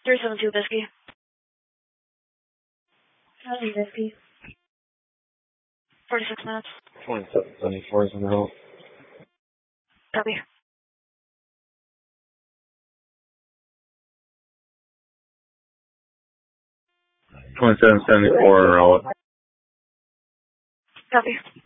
372 Bisky. Bisky. 46 minutes. 2774 is on the road. Copy. 2774 road. Copy.